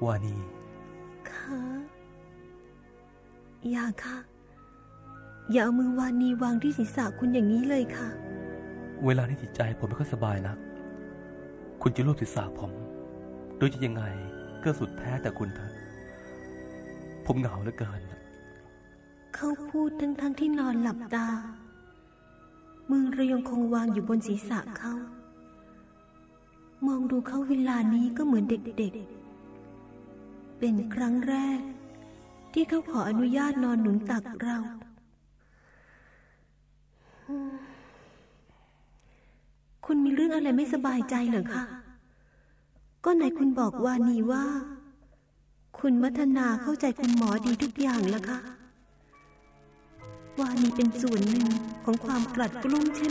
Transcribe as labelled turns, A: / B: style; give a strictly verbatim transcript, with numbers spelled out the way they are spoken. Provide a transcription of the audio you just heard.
A: วานี
B: ค่ะอย่าค่ะอย่าเอามือวานีวางที่ศีรษะคุณอย่างนี้เลยค่ะ
A: เวลาที่จิตใจผมไม่ค่อยสบายนักคุณจะลูบศีรษะผมโดยจะยังไงก็สุดแท้แต่คุณเถอะผมเหงาเหลือเกิน
B: เขาพูดทั้งทั้งที่นอนหลับตามือระยงคงวางอยู่บนศีรษะเขามองดูเขาเวลานี้ก็เหมือนเด็กๆเป็นครั้งแรกที่เขาขออนุญาตนอนหนุนตักเราคุณมีเรื่องอะไรไม่สบายใจเหรอคะก็ไหนคุณบอกวานีว่าคุณมัทนาเข้าใจคุณหมอดีทุกอย่างแล้วคะวานีเป็นส่วนหนึ่งของความกลัดกลุ้มใช่